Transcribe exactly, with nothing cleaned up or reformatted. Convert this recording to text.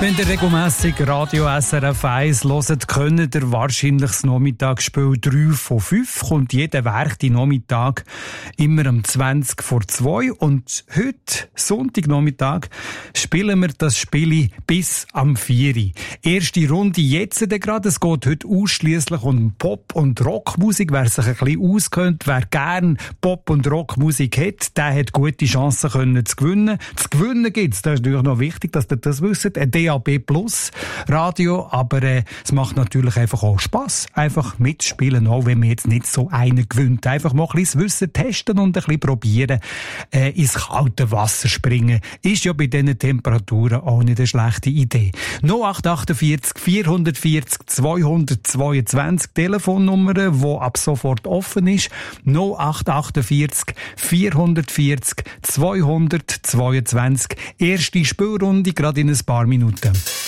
Wenn ihr regelmässig Radio S R F eins hört, könnt ihr wahrscheinlich das Nachmittagsspiel drei von fünf. Kommt jeden Werktag immer um zwanzig vor zwei. Und heute, Sonntagnachmittag, spielen wir das Spiel bis am vier. Erste Runde jetzt gerade. Es geht heute ausschliesslich um Pop- und Rockmusik. Wer sich ein bisschen auskennt, wer gerne Pop- und Rockmusik hat, der hat gute Chancen können zu gewinnen. Zu gewinnen gibt's, das ist natürlich noch wichtig, dass ihr das wisst. Ein D A B Plus Radio, aber äh, es macht natürlich einfach auch Spass, einfach mitspielen, auch wenn man jetzt nicht so einen gewinnt. Einfach mal ein bisschen das Wissen testen und ein bisschen probieren, äh, ins kalte Wasser springen. Ist ja bei diesen Temperaturen auch nicht eine schlechte Idee. null acht achtundvierzig vierhundertvierzig zweihundertzweiundzwanzig Telefonnummer, die ab sofort offen ist. null acht achtundvierzig vierhundertvierzig zweihundertzweiundzwanzig. Erste Spielrunde, gerade in ein paar Minuten.